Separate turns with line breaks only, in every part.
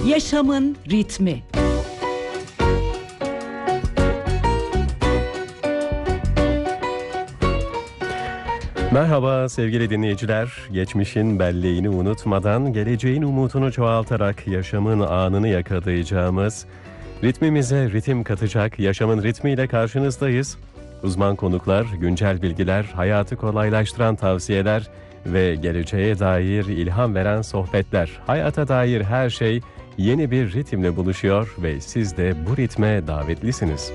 Yaşamın ritmi.
Merhaba sevgili dinleyiciler. Geçmişin belleğini unutmadan geleceğin umutunu çoğaltarak yaşamın anını yakalayacağımız, ritmimize ritim katacak yaşamın ritmiyle karşınızdayız. Uzman konuklar, güncel bilgiler, hayatı kolaylaştıran tavsiyeler ve geleceğe dair ilham veren sohbetler. Hayata dair her şey yeni bir ritimle buluşuyor ve siz de bu ritme davetlisiniz.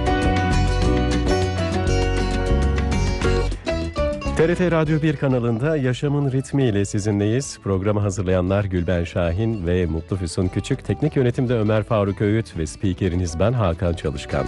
TRT Radyo 1 kanalında Yaşamın Ritmi ile sizinleyiz. Programı hazırlayanlar Gülben Şahin ve Mutlu Füsun Küçük. Teknik yönetimde Ömer Faruk Öğüt ve spikeriniz ben Hakan Çalışkan.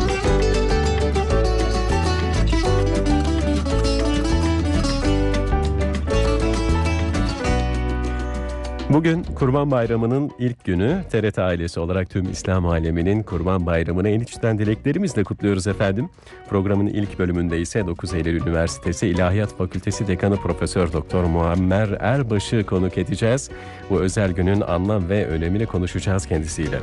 Bugün Kurban Bayramı'nın ilk günü. TRT ailesi olarak tüm İslam aleminin Kurban Bayramı'nı en içten dileklerimizle kutluyoruz efendim. Programın ilk bölümünde ise 9 Eylül Üniversitesi İlahiyat Fakültesi Dekanı Profesör Doktor Muammer Erbaş'ı konuk edeceğiz. Bu özel günün anlam ve önemini konuşacağız kendisiyle.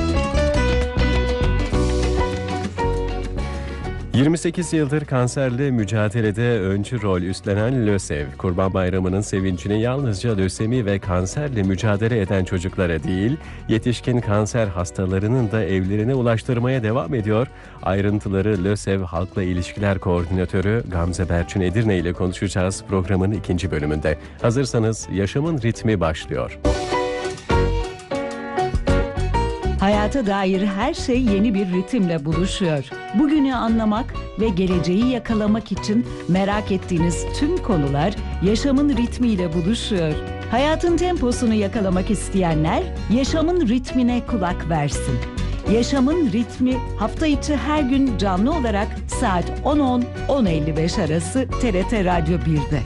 28 yıldır kanserle mücadelede öncü rol üstlenen LÖSEV, Kurban Bayramı'nın sevincini yalnızca lösemi ve kanserle mücadele eden çocuklara değil, yetişkin kanser hastalarının da evlerine ulaştırmaya devam ediyor. Ayrıntıları LÖSEV Halkla İlişkiler Koordinatörü Gamze Berçin Edirne ile konuşacağız programın ikinci bölümünde. Hazırsanız Yaşamın Ritmi başlıyor.
Hayata dair her şey yeni bir ritimle buluşuyor. Bugünü anlamak ve geleceği yakalamak için merak ettiğiniz tüm konular yaşamın ritmiyle buluşuyor. Hayatın temposunu yakalamak isteyenler yaşamın ritmine kulak versin. Yaşamın ritmi hafta içi her gün canlı olarak saat 10.10-10.55 arası TRT Radyo 1'de.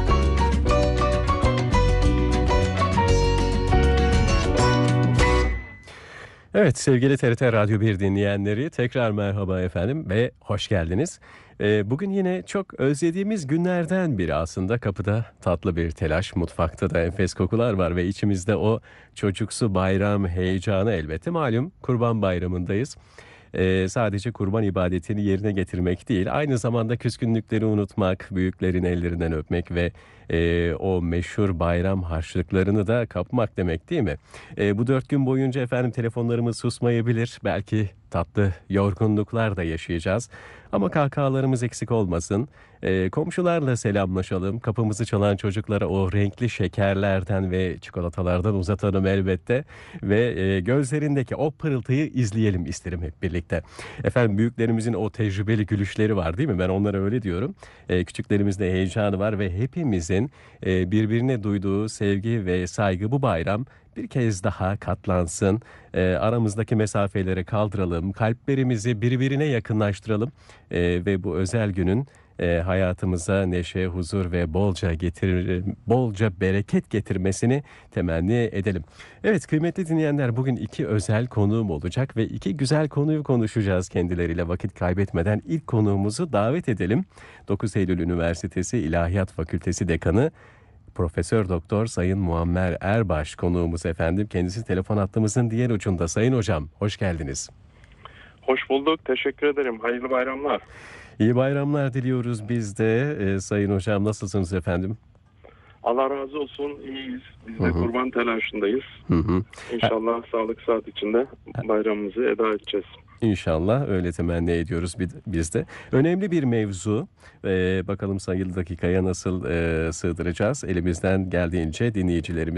Evet sevgili TRT Radyo 1 dinleyenleri tekrar merhaba efendim ve hoş geldiniz. Bugün yine çok özlediğimiz günlerden biri aslında. Kapıda tatlı bir telaş, mutfakta da enfes kokular var ve içimizde o çocuksu bayram heyecanı elbette. Malum Kurban Bayramı'ndayız. Sadece kurban ibadetini yerine getirmek değil, aynı zamanda küskünlükleri unutmak, büyüklerin ellerinden öpmek ve o meşhur bayram harçlıklarını da kapmak demek değil mi? Bu 4 gün boyunca efendim telefonlarımız susmayabilir, belki tatlı yorgunluklar da yaşayacağız. Ama kahkahalarımız eksik olmasın. Komşularla selamlaşalım. Kapımızı çalan çocuklara o renkli şekerlerden ve çikolatalardan uzatalım elbette. Ve gözlerindeki o pırıltıyı izleyelim isterim hep birlikte. Efendim büyüklerimizin o tecrübeli gülüşleri var değil mi? Ben onlara öyle diyorum. Küçüklerimizde heyecanı var ve hepimizin birbirine duyduğu sevgi ve saygı bu bayram bir kez daha katlansın. Aramızdaki mesafeleri kaldıralım. Kalplerimizi birbirine yakınlaştıralım. Ve bu özel günün hayatımıza neşe, huzur ve bolca bereket getirmesini temenni edelim. Evet kıymetli dinleyenler, bugün 2 özel konuğum olacak ve 2 güzel konuyu konuşacağız kendileriyle. Vakit kaybetmeden ilk konuğumuzu davet edelim. 9 Eylül Üniversitesi İlahiyat Fakültesi Dekanı Profesör Doktor Sayın Muammer Erbaş konuğumuz efendim. Kendisi telefon hattımızın diğer ucunda. Sayın hocam hoş geldiniz.
Hoş bulduk. Teşekkür ederim. Hayırlı bayramlar.
İyi bayramlar diliyoruz biz de. Sayın hocam nasılsınız efendim?
Allah razı olsun. İyiyiz. Biz de kurban telaşındayız. İnşallah sağlık saat içinde bayramımızı eda edeceğiz.
İnşallah öyle temenni ediyoruz biz de. Önemli bir mevzu. Bakalım sayılı dakikaya nasıl sığdıracağız. Elimizden geldiğince dinleyicilerimiz